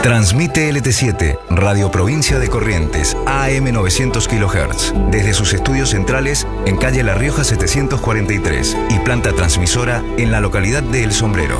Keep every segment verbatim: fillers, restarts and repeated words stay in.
Transmite L T siete, Radio Provincia de Corrientes, A M novecientos kilohertz, desde sus estudios centrales en calle La Rioja setecientos cuarenta y tres y planta transmisora en la localidad de El Sombrero.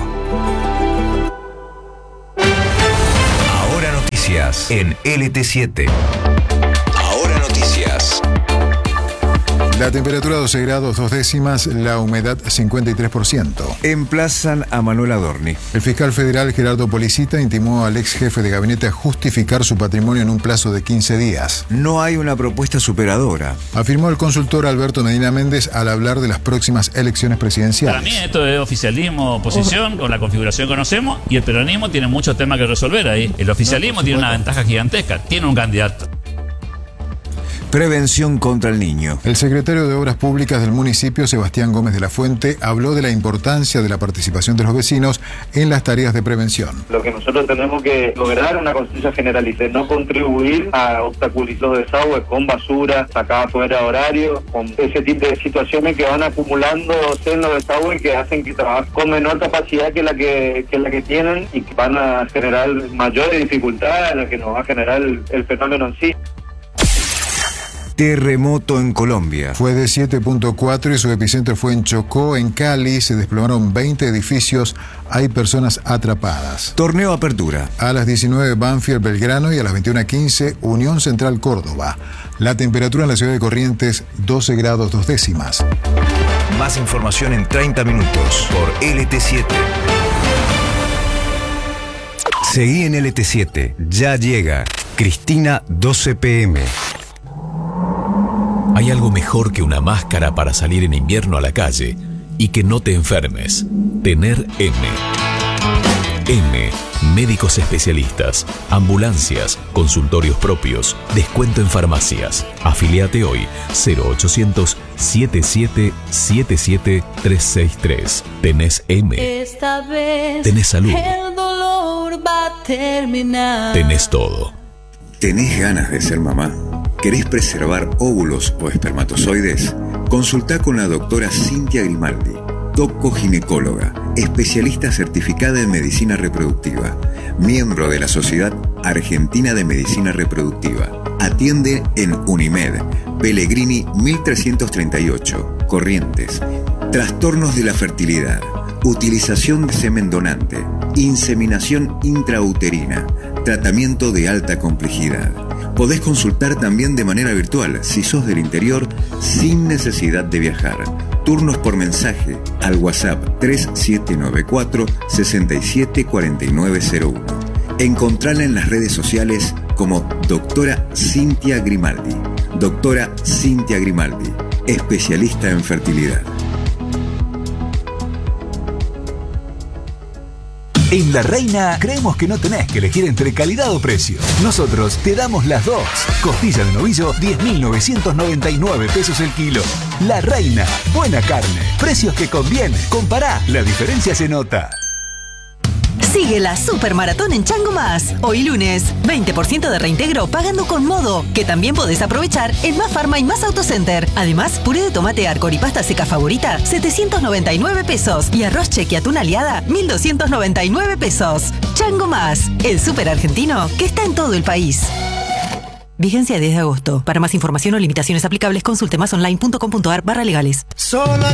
Ahora noticias en L T siete. Ahora noticias. La temperatura doce grados dos décimas, la humedad cincuenta y tres por ciento. Emplazan a Manuel Adorni. El fiscal federal Gerardo Policita intimó al ex jefe de gabinete a justificar su patrimonio en un plazo de quince días. No hay una propuesta superadora, afirmó el consultor Alberto Medina Méndez al hablar de las próximas elecciones presidenciales. Para mí esto es oficialismo, oposición, con la configuración que conocemos, y el peronismo tiene muchos temas que resolver ahí. El oficialismo tiene una ventaja gigantesca, tiene un candidato. Prevención contra el niño. El secretario de Obras Públicas del municipio, Sebastián Gómez de la Fuente, habló de la importancia de la participación de los vecinos en las tareas de prevención. Lo que nosotros tenemos que lograr es una conciencia generalizada, no contribuir a obstaculizar los desagües con basura, sacada fuera de horario, con ese tipo de situaciones que van acumulando en los desagües que hacen que trabajen con menor capacidad que la que, que la que tienen y que van a generar mayores dificultades, en la que nos va a generar el, el fenómeno en sí. Terremoto en Colombia. Fue de siete punto cuatro y su epicentro fue en Chocó, en Cali. Se desplomaron veinte edificios. Hay personas atrapadas. Torneo Apertura. A las diecinueve, Banfield Belgrano, y a las veintiuna quince, Unión Central Córdoba. La temperatura en la ciudad de Corrientes, doce grados dos décimas. Más información en treinta minutos por L T siete. Seguí en L T siete. Ya llega Cristina doce pe eme. Hay algo mejor que una máscara para salir en invierno a la calle y que no te enfermes. Tener M. M. Médicos especialistas, ambulancias, consultorios propios, descuento en farmacias. Afiliate hoy cero ochocientos setenta y siete setenta y siete trescientos sesenta y tres. Tenés M. Esta vez tenés salud. El dolor va a terminar. Tenés todo. ¿Tenés ganas de ser mamá? ¿Querés preservar óvulos o espermatozoides? Consultá con la doctora Cintia Grimaldi, doco-ginecóloga, especialista certificada en medicina reproductiva, miembro de la Sociedad Argentina de Medicina Reproductiva. Atiende en Unimed, Pellegrini mil trescientos treinta y ocho, Corrientes. Trastornos de la fertilidad, utilización de semen donante, inseminación intrauterina, tratamiento de alta complejidad. Podés consultar también de manera virtual si sos del interior sin necesidad de viajar. Turnos por mensaje al WhatsApp tres siete nueve cuatro, seis siete cuatro nueve cero uno. Encontrala en las redes sociales como doctora Cintia Grimaldi. Doctora Cintia Grimaldi, especialista en fertilidad. En La Reina creemos que no tenés que elegir entre calidad o precio. Nosotros te damos las dos. Costilla de novillo, diez mil novecientos noventa y nueve pesos el kilo. La Reina, buena carne, precios que convienen. Compará, la diferencia se nota. Sigue la Supermaratón en Chango Más. Hoy lunes, veinte por ciento de reintegro pagando con Modo, que también podés aprovechar en Más Farma y Más Autocenter. Además, puré de tomate Arcor y pasta seca favorita, setecientos noventa y nueve pesos. Y arroz cheque atún aliada, mil doscientos noventa y nueve pesos. Chango Más, el súper argentino que está en todo el país. Vigencia diez de agosto. Para más información o limitaciones aplicables, consulte másonline punto com punto ar barra legales. Solo